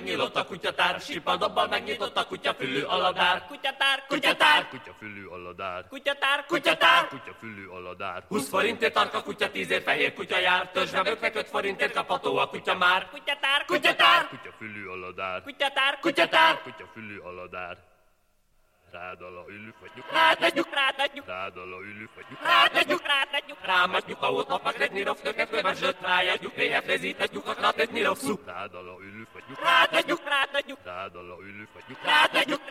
megnyílott a kutyatár, sipadobbal megnyitott a kutyafülű aladár. Kutyatár, Kutyatár, Kutyafülű aladár. kutyatár, kutyatár, Kutyafülű aladár. 20 forintért tarka kutya, 10 fehér kutya jár, törzsvevőknek 5 forintért kapható a kutya már. kutyatár, Kutyatár, Kutyafülű aladár. kutyatár, kutyatár, Kutyafülű aladár. Rádala ülü fagyjuk. rádadjuk, rádadjuk, Rádala ülü fagyjuk. rádadjuk, rádadjuk, rámadjuk a ótnak, megredni rofnöket, kövesdöt, rájadjuk, réhefrezítetjük, a kratetni rofszú. Rádala ülü fagyjuk. Rádadjuk, rádadjuk, Rádala ülü fagyjuk. rádadjuk,